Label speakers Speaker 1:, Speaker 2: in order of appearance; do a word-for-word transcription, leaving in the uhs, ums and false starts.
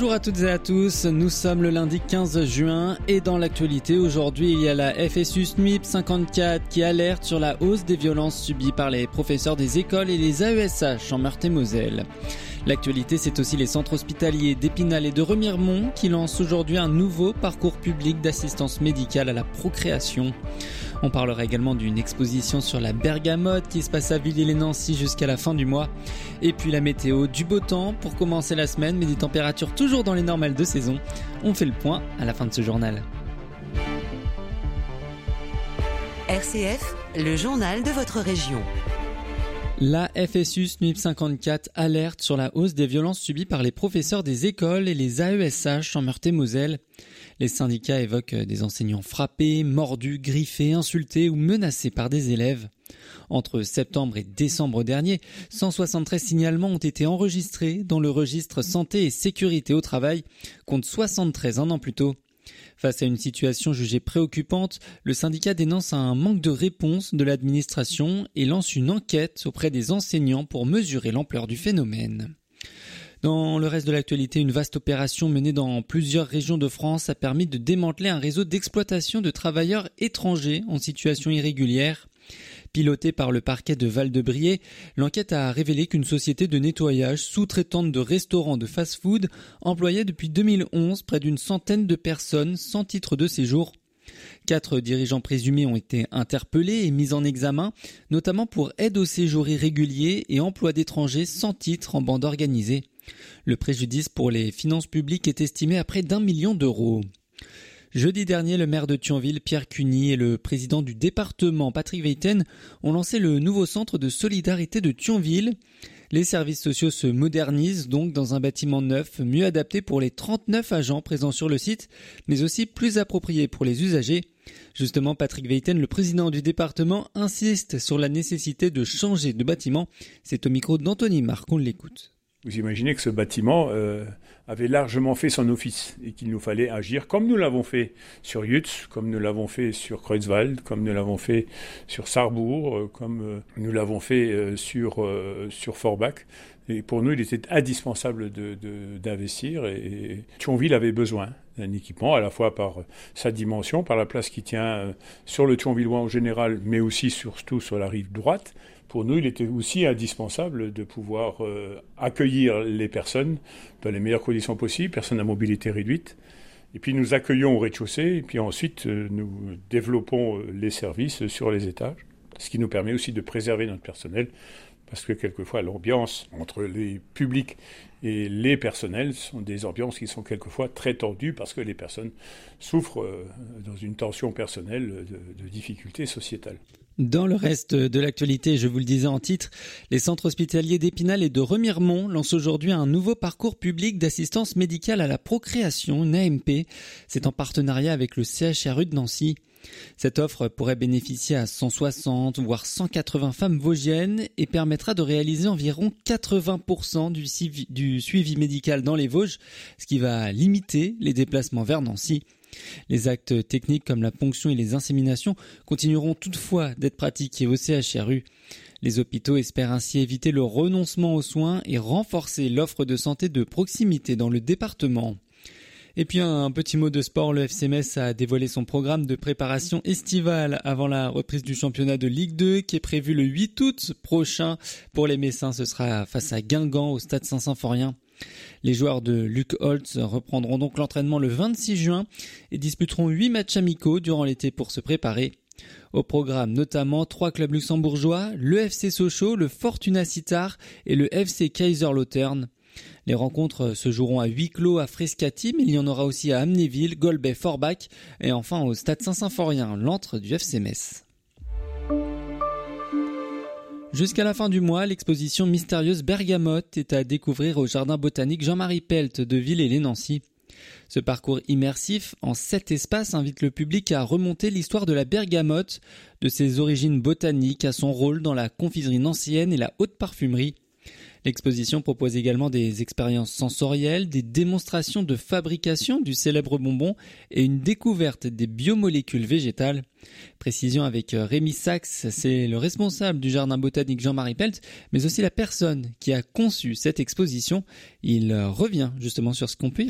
Speaker 1: Bonjour à toutes et à tous, nous sommes le lundi quinze juin et dans l'actualité aujourd'hui il y a la F S U S N U I P cinquante-quatre qui alerte sur la hausse des violences subies par les professeurs des écoles et les A E S H en Meurthe-et-Moselle. L'actualité, c'est aussi les centres hospitaliers d'Épinal et de Remiremont qui lancent aujourd'hui un nouveau parcours public d'assistance médicale à la procréation. On parlera également d'une exposition sur la bergamote qui se passe à Villiers-lès-Nancy jusqu'à la fin du mois. Et puis la météo, du beau temps pour commencer la semaine, mais des températures toujours dans les normales de saison. On fait le point à la fin de ce journal.
Speaker 2: R C F, le journal de votre région.
Speaker 1: La F S U S N U I P cinquante-quatre alerte sur la hausse des violences subies par les professeurs des écoles et les A E S H en Meurthe-et-Moselle. Les syndicats évoquent des enseignants frappés, mordus, griffés, insultés ou menacés par des élèves. Entre septembre et décembre dernier, cent soixante-treize signalements ont été enregistrés dans le registre santé et sécurité au travail, contre soixante-treize un an plus tôt. Face à une situation jugée préoccupante, le syndicat dénonce un manque de réponse de l'administration et lance une enquête auprès des enseignants pour mesurer l'ampleur du phénomène. Dans le reste de l'actualité, une vaste opération menée dans plusieurs régions de France a permis de démanteler un réseau d'exploitation de travailleurs étrangers en situation irrégulière. Pilotée par le parquet de Val-de-Briey, l'enquête a révélé qu'une société de nettoyage sous-traitante de restaurants de fast-food employait depuis deux mille onze près d'une centaine de personnes sans titre de séjour. Quatre dirigeants présumés ont été interpellés et mis en examen, notamment pour aide au séjour irrégulier et emploi d'étrangers sans titre en bande organisée. Le préjudice pour les finances publiques est estimé à près d'un million d'euros. Jeudi dernier, le maire de Thionville, Pierre Cuny, et le président du département, Patrick Weiten, ont lancé le nouveau centre de solidarité de Thionville. Les services sociaux se modernisent donc dans un bâtiment neuf, mieux adapté pour les trente-neuf agents présents sur le site, mais aussi plus approprié pour les usagers. Justement, Patrick Weiten, le président du département, insiste sur la nécessité de changer de bâtiment. C'est au micro d'Anthony Marc, on l'écoute.
Speaker 3: Vous imaginez que ce bâtiment euh, avait largement fait son office et qu'il nous fallait agir comme nous l'avons fait sur Yutz, comme nous l'avons fait sur Kreuzwald, comme nous l'avons fait sur Sarrebourg, euh, comme euh, nous l'avons fait euh, sur, euh, sur Forbach. Et pour nous, il était indispensable de, de, d'investir et, et Thionville avait besoin d'un équipement, à la fois par sa dimension, par la place qu'il tient sur le Thionvillois en général, mais aussi surtout sur la rive droite. Pour nous, il était aussi indispensable de pouvoir euh, accueillir les personnes dans les meilleures conditions possibles, personnes à mobilité réduite. Et puis nous accueillons au rez-de-chaussée, et puis ensuite euh, nous développons euh, les services sur les étages, ce qui nous permet aussi de préserver notre personnel, parce que quelquefois l'ambiance entre les publics et les personnels sont des ambiances qui sont quelquefois très tendues, parce que les personnes souffrent euh, dans une tension personnelle de, de difficultés sociétales.
Speaker 1: Dans le reste de l'actualité, je vous le disais en titre, les centres hospitaliers d'Épinal et de Remiremont lancent aujourd'hui un nouveau parcours public d'assistance médicale à la procréation, une A M P. C'est en partenariat avec le C H R U de Nancy. Cette offre pourrait bénéficier à cent soixante voire cent quatre-vingts femmes vosgiennes et permettra de réaliser environ quatre-vingts pour cent du suivi, du suivi médical dans les Vosges, ce qui va limiter les déplacements vers Nancy. Les actes techniques comme la ponction et les inséminations continueront toutefois d'être pratiqués au C H R U. Les hôpitaux espèrent ainsi éviter le renoncement aux soins et renforcer l'offre de santé de proximité dans le département. Et puis un petit mot de sport, le F C Metz a dévoilé son programme de préparation estivale avant la reprise du championnat de Ligue deux qui est prévu le huit août prochain. Pour les Messins, ce sera face à Guingamp au stade Saint-Symphorien. Les joueurs de Luc Holtz reprendront donc l'entraînement le vingt-six juin et disputeront huit matchs amicaux durant l'été pour se préparer. Au programme notamment trois clubs luxembourgeois, le F C Sochaux, le Fortuna Sittard et le F C Kaiserslautern. Les rencontres se joueront à huis clos à Frascati, mais il y en aura aussi à Amnéville, Golbey, Forbach et enfin au stade Saint-Symphorien, l'antre du F C Metz. Jusqu'à la fin du mois, l'exposition mystérieuse Bergamote est à découvrir au jardin botanique Jean-Marie Pelt de Villiers-lès-Nancy. Ce parcours immersif en sept espaces invite le public à remonter l'histoire de la bergamote, de ses origines botaniques à son rôle dans la confiserie nancéenne et la haute parfumerie. L'exposition propose également des expériences sensorielles, des démonstrations de fabrication du célèbre bonbon et une découverte des biomolécules végétales. Précision avec Rémi Sachs, c'est le responsable du jardin botanique Jean-Marie Pelt, mais aussi la personne qui a conçu cette exposition. Il revient justement sur ce qu'on peut y